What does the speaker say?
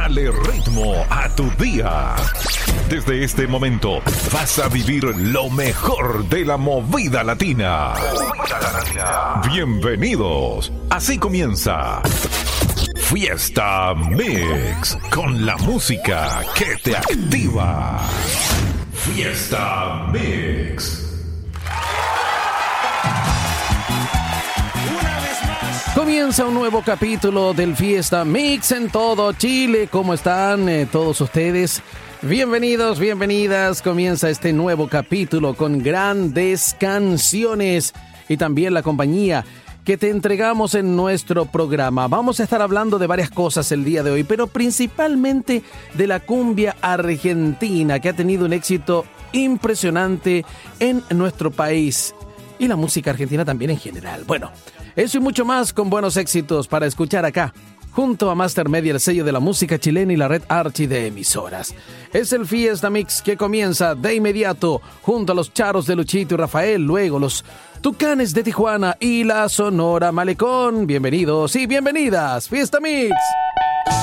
Dale ritmo a tu día. Desde este momento vas a vivir lo mejor de la movida latina. Bienvenidos. Así comienza Fiesta Mix, con la música que te activa. Fiesta Mix. Comienza un nuevo capítulo del Fiesta Mix en todo Chile. ¿Cómo están todos ustedes? Bienvenidos, bienvenidas. Comienza este nuevo capítulo con grandes canciones y también la compañía que te entregamos en nuestro programa. Vamos a estar hablando de varias cosas el día de hoy, pero principalmente de la cumbia argentina, que ha tenido un éxito impresionante en nuestro país y la música argentina también en general. Bueno, eso y mucho más con buenos éxitos para escuchar acá, junto a Master Media, el sello de la música chilena y la red Archi de emisoras. Es el Fiesta Mix que comienza de inmediato junto a los Charos de Luchito y Rafael, luego los Tucanes de Tijuana y la Sonora Malecón. Bienvenidos y bienvenidas, Fiesta Mix.